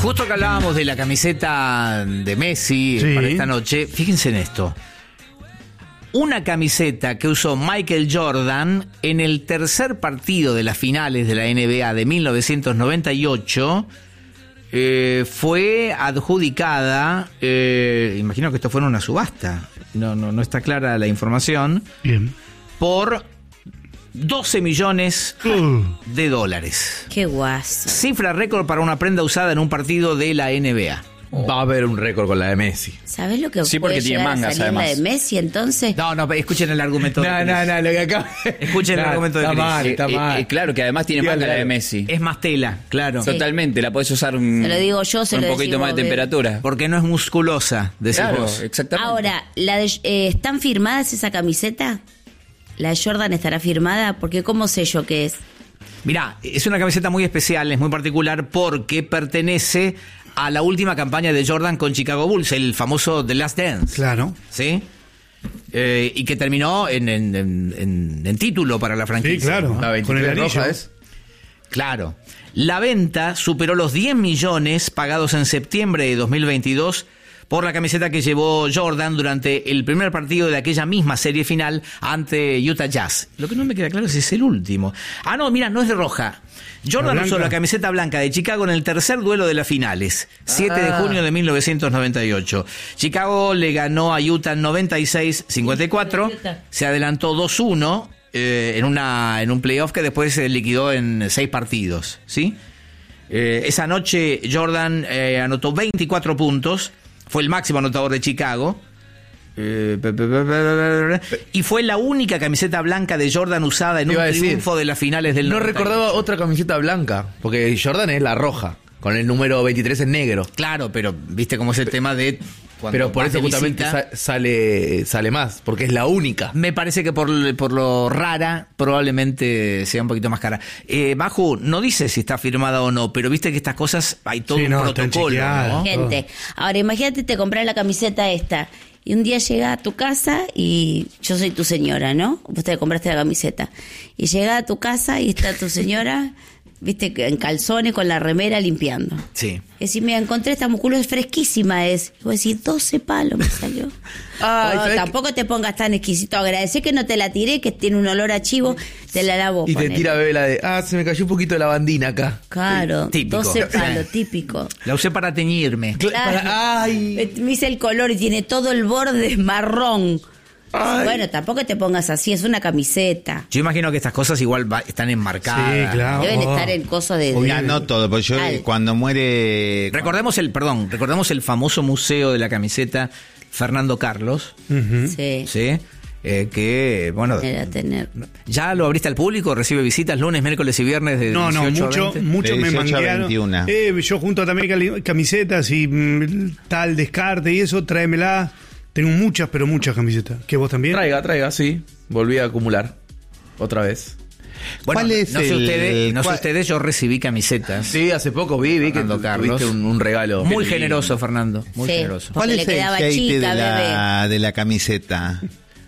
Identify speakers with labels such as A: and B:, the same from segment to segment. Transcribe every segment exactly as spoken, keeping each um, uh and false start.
A: Justo que hablábamos de la camiseta de Messi
B: Sí.
A: para esta noche, fíjense en esto. Una camiseta que usó Michael Jordan en el tercer partido de las finales de la N B A de mil novecientos noventa y ocho eh, fue adjudicada, eh, imagino que esto fue en una subasta, no, no, no está clara la información,
B: Bien.
A: por doce millones
B: Uh.
A: de dólares.
C: Qué guaso.
A: Cifra récord para una prenda usada en un partido de la N B A.
D: Va a haber un récord con la de Messi.
C: ¿Sabés lo que
E: Sí,
C: puede
E: porque tiene
C: llegar
E: mangas,
C: a salir la
E: además.
C: de Messi entonces?
A: No, no, escuchen el argumento de
D: No,
A: Cris.
D: no, no, lo que acaba.
A: Escuchen el argumento de
D: Está
A: Cris.
D: mal, está
E: Eh, eh,
D: mal.
E: eh, claro que además tiene
D: Sí,
E: manga la de
D: claro.
E: Messi.
A: Es más tela, claro.
C: Sí.
E: Totalmente, la podés usar un,
C: Se lo digo yo, se
E: con
C: lo
E: un poquito
C: decís
E: más
C: vos,
E: de
C: Bebe.
E: temperatura.
A: Porque no es musculosa, decís
E: Claro,
A: vos.
E: exactamente.
C: Ahora, la de, eh, ¿están firmadas esa camiseta? ¿La de Jordan estará firmada? Porque ¿cómo sé yo qué es?
A: Mirá, es una camiseta muy especial, es muy particular porque pertenece a la última campaña de Jordan con Chicago Bulls, el famoso The Last Dance.
B: Claro.
A: ¿Sí? Eh, y que terminó en, en, en- en- en título para la franquicia.
B: Sí, claro.
A: ¿no?
D: La
B: Con el
D: veintitrés
B: anillo.
D: roja es.
A: Claro. La venta superó los diez millones pagados en septiembre de dos mil veintidós por la camiseta que llevó Jordan durante el primer partido de aquella misma serie final ante Utah Jazz. Lo que no me queda claro es si es el último. Ah, no, mira, no es de roja. Jordan
B: ¿La
A: usó
B: blanca?
A: la camiseta blanca de Chicago en el tercer duelo de las finales, siete de
D: Ah.
A: junio de mil novecientos noventa y ocho. Chicago le ganó a Utah noventa y seis cincuenta y cuatro, se adelantó dos uno eh, en, una, en un playoff que después se liquidó en seis partidos, ¿sí? Eh, esa noche Jordan eh, anotó veinticuatro puntos, fue el máximo anotador de Chicago. Eh, pe- pe- pe- pe- pe- y fue la única camiseta blanca de Jordan usada en
D: Te
A: un
D: iba a decir,
A: triunfo de las finales del
D: No
A: noventa y ocho.
D: recordaba otra camiseta blanca, porque Jordan es la roja, con el número veintitrés en negro.
A: Claro, pero viste cómo es el tema de cuando
D: Pero por
A: vas
D: eso
A: de
D: justamente
A: visita.
D: sa- sale sale más, porque es la única.
A: Me parece que por, por lo rara probablemente sea un poquito más cara. Eh, Baju, no dice si está firmada o no, pero viste que estas cosas hay todo
B: Sí,
A: un
B: no, están
A: protocolo,
B: chequeadas.
A: ¿no?
C: Gente, ahora imagínate te compras la camiseta esta y un día llega a tu casa y yo soy tu señora, ¿no? Vos te compraste la camiseta y llega a tu casa y está tu señora, viste, en calzones con la remera limpiando.
A: Sí.
C: Y decís, mira, encontré esta musculosa, es fresquísima, es. Y vos decís, doce palos me salió.
D: Ay,
C: No,
D: ¿sabés
C: tampoco te pongas tan exquisito. Agradecé que no te la tiré, que tiene un olor a chivo, te la lavo.
D: Y te
C: ponele.
D: tira bebé la de, ah, se me cayó un poquito la bandina acá.
C: Claro,
A: Típico.
C: doce palos, típico.
A: La usé para teñirme.
C: Claro.
D: Ay.
C: Eh, Me hice el color y tiene todo el borde marrón.
D: Ay.
C: Bueno, tampoco te pongas así, es una camiseta.
A: Yo imagino que estas cosas igual va- están enmarcadas.
B: Sí, claro.
C: Deben
B: Oh.
C: estar en cosas de...
F: Ya no todo, porque yo
C: Al.
F: cuando muere...
A: Recordemos el, perdón, recordemos el famoso museo de la camiseta Fernando Carlos,
C: Sí,
A: ¿sí? Eh, que, bueno,
C: era tener...
A: ¿ya lo abriste al público? ¿Recibe visitas lunes, miércoles y viernes de
B: No, no,
A: dieciocho a
B: mucho,
A: veinte?
B: mucho
F: De
B: me
F: dieciocho a
B: manguearon.
F: veintiuno.
B: Eh, yo junto también cali- camisetas y mm, tal descarte y eso, tráemela. Tengo muchas, pero muchas camisetas. ¿Que vos también?
D: Traiga, traiga, sí. Volví a acumular. Otra vez.
A: Bueno,
F: ¿Cuál es
A: no sé
F: el-
A: ustedes, no sé
F: cuál-
A: ustedes, yo recibí camisetas.
D: Sí, hace poco vi, vi que
A: Fernando
D: tu-
A: Carlos.
D: tuviste un, un regalo.
A: Muy
D: Qué
A: generoso, Fernando, muy
C: Sí.
A: generoso.
C: Porque
F: ¿Cuál
C: le
F: es el
C: quedaba
F: aceite
C: chica,
F: de la, de la camiseta?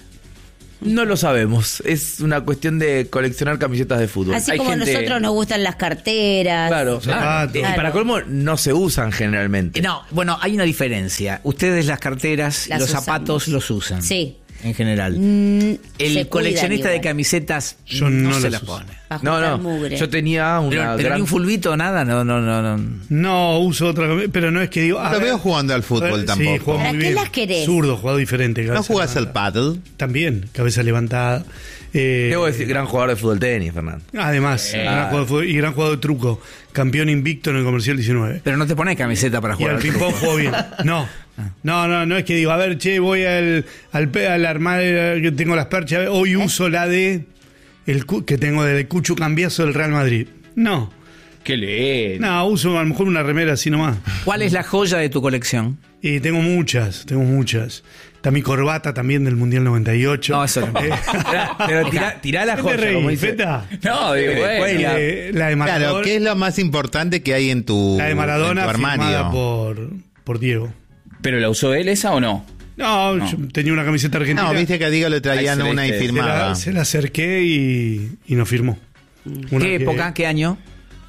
D: No lo sabemos. Es una cuestión de coleccionar camisetas de fútbol.
C: Así
D: Hay
C: como a
D: gente-
C: nosotros nos gustan las carteras.
D: Claro,
B: Zapatos.
D: Y para colmo, no se usan generalmente.
A: Eh, No, bueno, hay una diferencia. Ustedes las carteras y
C: Las
A: los
C: usamos.
A: zapatos los usan.
C: Sí.
A: En general.
C: Mm, se
A: El
C: cuidan
A: coleccionista de
C: igual.
A: camisetas
B: Yo
A: no,
B: no
A: se
B: las
A: las
B: uso.
A: pone.
C: Pa'
D: No,
C: juntar
D: no.
C: mugre.
D: Yo tenía una
A: Pero, pero
D: gran...
A: ni un fulbito, nada, no, no, no, no.
B: No, uso otra camiseta, pero no es que digo...
F: No
B: a
F: lo
B: ver,
F: veo jugando al fútbol
B: eh,
F: tampoco.
B: Sí, juego
C: ¿Para
B: muy
C: qué
B: bien.
C: las querés?
B: Zurdo, jugado diferente.
F: ¿No
B: cabeza
F: jugás al
B: levantada.
F: paddle?
B: También, cabeza levantada. Eh,
D: Debo decir, gran jugador de fútbol tenis, Fernando.
B: Además, gran jugador de fútbol y gran jugador de truco. Campeón invicto en el comercial diecinueve.
A: Pero no te pones camiseta para
B: Y
A: jugar
B: al
A: al
B: ping-pong
A: truco.
B: jugó bien. No. No, no, no es que digo, a ver, che, voy al, al, pe- al armar eh, que tengo las perchas, hoy uso la de el cu- que tengo del Cucho Cambiazo del Real Madrid. No.
E: Qué lindo.
B: No, uso a lo mejor una remera así nomás.
A: ¿Cuál es la joya de tu colección?
B: Y tengo muchas, tengo muchas. Está mi corbata también del Mundial noventa y ocho.
A: No, eso no.
B: Eh,
D: Pero tirá, tirá la
B: ¿qué te
D: joya,
B: reís,
D: como dice.
B: Feta?
E: No, digo, bueno.
B: Eh, la de Maradona,
F: Claro, ¿qué es lo más importante que hay en tu,
B: la de Maradona
F: en tu
B: firmada
F: armario?
B: por, por Diego.
E: ¿Pero la usó él esa o no?
B: No,
E: No.
B: yo tenía una camiseta argentina.
F: No, viste que a Diego le traían
E: Ahí se
F: una
E: le-
F: y
E: se
B: se,
F: firmaba.
B: la, se la acerqué y, y no firmó. Una
A: ¿Qué
B: que-
A: época? ¿Qué año?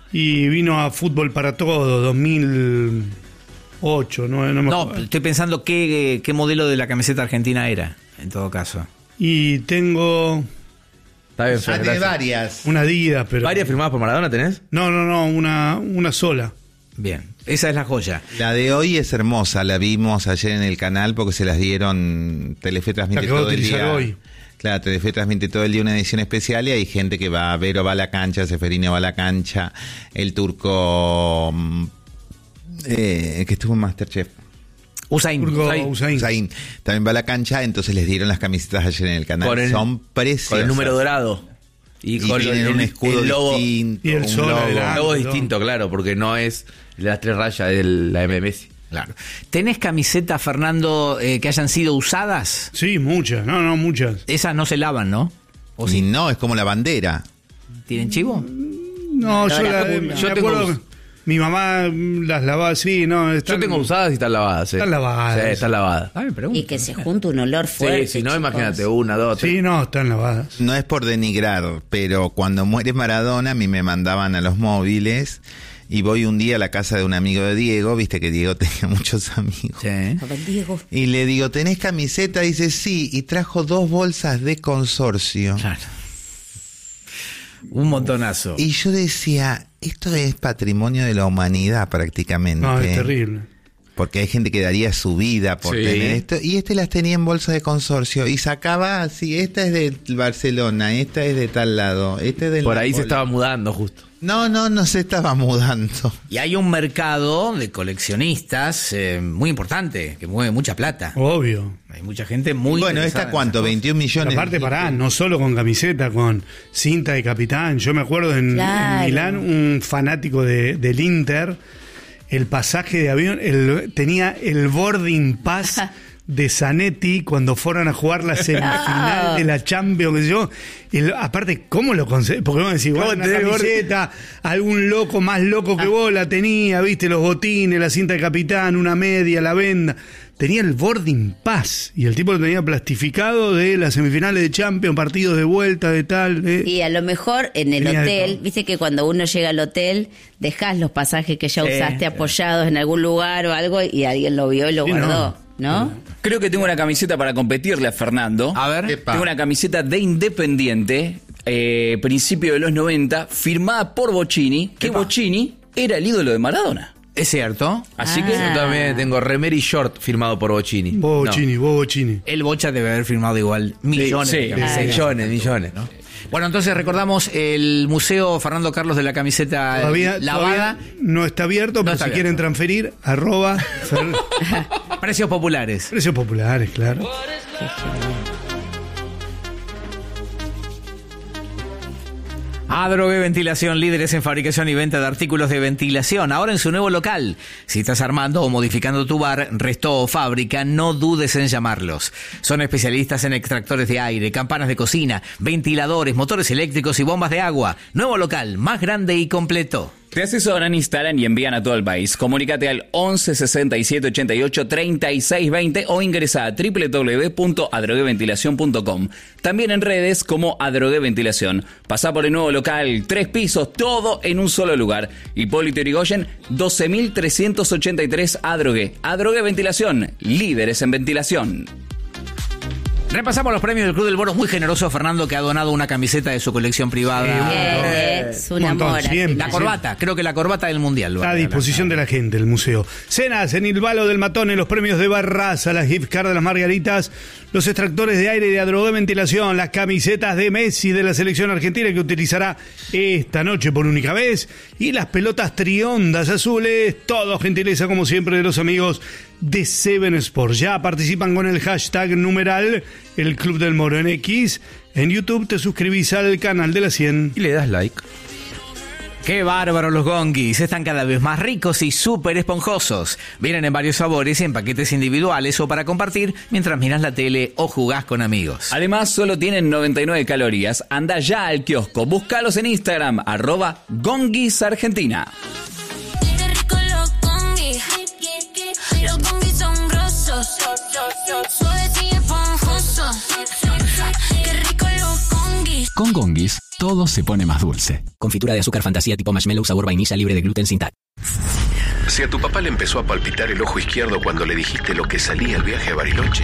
B: Y vino a Fútbol para Todo, dos mil ocho, no, no me
A: No,
B: acuerdo.
A: estoy pensando qué, qué modelo de la camiseta argentina era, en todo caso.
B: Y tengo
D: Está bien,
F: Ah,
D: Fer,
F: tiene
D: gracias.
F: varias.
B: una Adidas, pero...
D: ¿Varias firmadas por Maradona tenés?
B: No, no, no, una, una sola.
A: Bien, esa es la joya.
F: La de hoy es hermosa, la vimos ayer en el canal porque se las dieron, Telefe
B: La
F: transmite
B: que voy a
F: todo el
B: utilizar
F: día.
B: hoy.
F: Claro, Telefe transmite todo el día una edición especial y hay gente que va, Vero va a la cancha, Seferino va a la cancha, el turco mm, eh, que estuvo en Masterchef.
A: Usain.
B: Turco
A: Usain.
B: Usain.
F: Usain también va a la cancha, entonces les dieron las camisetas ayer en el canal.
D: Con el-
F: Son preciosas.
D: Con el número dorado. Y,
F: Y
D: con
F: tienen
D: el,
F: un escudo
D: el logo,
F: distinto.
B: Y el
F: un
B: sol
F: logo.
B: adelante.
D: el logo es
B: todo.
D: distinto, claro, porque no es las tres rayas de la M M S.
A: Claro. ¿Tenés camisetas, Fernando, eh, que hayan sido usadas?
B: Sí, muchas, no, no, muchas.
A: Esas no se lavan, ¿no? ¿O
F: Si
A: sí?
F: no, es como la bandera.
A: ¿Tienen chivo?
B: No,
C: No,
B: yo,
C: la
B: la,
C: común,
B: me
C: no.
D: Yo tengo
B: acuerdo,
D: us-
B: mi mamá mm, las lavaba así, ¿no? Están-
D: Yo tengo usadas y están lavadas. eh.
B: Están lavadas.
D: Sí, están lavadas.
A: Ah, me pregunto.
C: Y que se junta un olor fuerte.
D: Sí, si no,
C: chicos.
D: imagínate, una, dos, tres.
B: Sí, no, están lavadas.
F: No es por denigrar, pero cuando muere Maradona a mí me mandaban a los móviles y voy un día a la casa de un amigo de Diego, viste que Diego tenía muchos amigos.
A: Sí.
C: A ver, Diego.
F: Y le digo, ¿tenés camiseta? Dice, sí, y trajo dos bolsas de consorcio.
A: Claro. Un montonazo.
F: Y yo decía, esto es patrimonio de la humanidad prácticamente.
B: No, es terrible.
F: Porque hay gente que daría su vida por
D: Sí.
F: tener esto. Y este las tenía en bolsa de consorcio. Y sacaba así, esta es de Barcelona, esta es de tal lado, esta es del
D: Por ahí se
F: Napoli.
D: estaba mudando justo.
F: No, no, no se estaba mudando.
A: Y hay un mercado de coleccionistas eh, muy importante, que mueve mucha plata.
B: Obvio.
A: Hay mucha gente muy
F: Bueno,
A: interesada
F: ¿esta
A: en
F: cuánto?
A: esas cosas.
F: veintiún millones.
B: Aparte, pará, no solo con camiseta, con cinta de capitán. Yo me acuerdo en,
C: Claro.
B: en Milán, un fanático de, del Inter, el pasaje de avión, el, tenía el boarding pass de Zanetti cuando fueron a jugar la semifinal de la Champions, qué sé yo. El- aparte, ¿cómo lo conseguí? Porque vos decís, bueno, una
D: tenés boarding?
B: camiseta, algún loco más loco que vos la tenía, viste, los botines, la cinta de capitán, una media, la venda. Tenía el boarding pass y el tipo lo tenía plastificado de las semifinales de Champions, partidos de vuelta, de tal. de-
C: Y a lo mejor en el
B: Tenía de
C: hotel,
B: todo.
C: viste que cuando uno llega al hotel, dejás los pasajes que ya
A: Sí,
C: usaste
A: sí.
C: apoyados en algún lugar o algo y alguien lo vio y lo
B: Sí, no.
C: guardó, ¿no?
E: Creo que tengo una camiseta para competirle a Fernando.
A: A ver.
F: Epa.
E: Tengo una camiseta de Independiente, eh, principio de los noventa, firmada por Bocini, que
A: Epa.
E: Bocini era el ídolo de Maradona.
A: Es cierto.
E: Así
C: Ah.
E: que
D: Yo también tengo remera y short firmado por Bocini.
B: Bobo
D: No.
B: Chini, Bobo Chini.
A: El Bocha debe haber firmado igual millones
E: sí,
A: de camisetas.
D: Millones, millones, ¿no?
A: Bueno, entonces recordamos el Museo Fernando Carlos de la camiseta
B: Todavía,
A: lavada.
B: todavía no está abierto, pero
A: está
B: si
A: abierto.
B: quieren transferir, arroba Fer-
A: Precios populares.
B: precios populares, claro.
A: Adrogué Ventilación, líderes en fabricación y venta de artículos de ventilación. Ahora en su nuevo local. Si estás armando o modificando tu bar, resto o fábrica, no dudes en llamarlos. Son especialistas en extractores de aire, campanas de cocina, ventiladores, motores eléctricos y bombas de agua. Nuevo local, más grande y completo.
E: te asesoran, instalan y envían a todo el país. Comunícate al once sesenta y siete ochenta y ocho treinta y seis veinte o ingresa a doble u doble u doble u punto adrogueventilación punto com. También en redes como Adrogué Ventilación. Pasá por el nuevo local, tres pisos, todo en un solo lugar. Hipólito Yrigoyen, doce mil trescientos ochenta y tres Adrogué. Adrogué Ventilación, líderes en ventilación.
A: Repasamos los premios del Club del Boros, muy generoso Fernando, que ha donado una camiseta de su colección privada.
C: Eh, es un
B: Un montón,
C: amor. así.
B: siempre.
A: La corbata, creo que la corbata del Mundial.
B: Está a disposición de la gente, el museo. Cenas en el Balo del Matón, en los premios de Barraza, las gift cards de las Margaritas, los extractores de aire de Adrogué Ventilación, las camisetas de Messi de la selección argentina que utilizará esta noche por única vez, y las pelotas triondas azules, todo gentileza como siempre de los amigos de Seven Sports. Ya participan con el hashtag numeral el Club del Moro en X. En YouTube te suscribís al canal de la cien.
D: Y le das like.
A: ¡Qué bárbaro los gongis! Están cada vez más ricos y súper esponjosos. Vienen en varios sabores y en paquetes individuales o para compartir mientras miras la tele o jugás con amigos.
E: Además, solo tienen noventa y nueve calorías. Anda ya al kiosco. Búscalos en Instagram, arroba gonguisargentina.
G: Qué rico los congis. Los congis son grosos. Suaves y esponjosos. Qué rico los congis.
H: Con Gonguis, todo todo se pone más dulce.
I: Confitura de azúcar fantasía tipo marshmallow sabor vainilla libre de gluten sin T A C.
J: Si a tu papá le empezó a palpitar el ojo izquierdo cuando le dijiste lo que salía el viaje a Bariloche.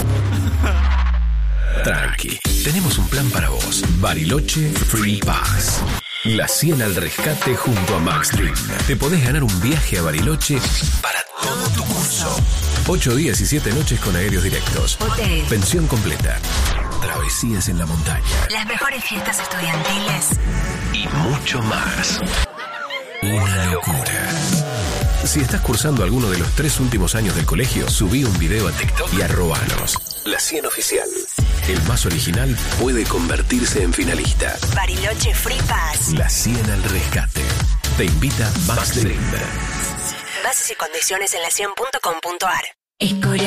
J: Tranqui, tenemos un plan para vos. Bariloche Free Pass. La cien al rescate junto a Max Dream. Te podés ganar un viaje a Bariloche para todo tu curso. Ocho días y siete noches con aéreos directos.
K: Hotel.
J: Pensión completa. Travesías en la montaña.
K: Las mejores fiestas estudiantiles.
J: Y mucho más. Una locura. Si estás cursando alguno de los tres últimos años del colegio, subí un video a TikTok y arrobanos. La cien oficial. El más original puede convertirse en finalista.
K: Bariloche Free Pass.
J: La cien al rescate. Te invita Max Dream.
K: Bases y condiciones en la cien punto com punto ar.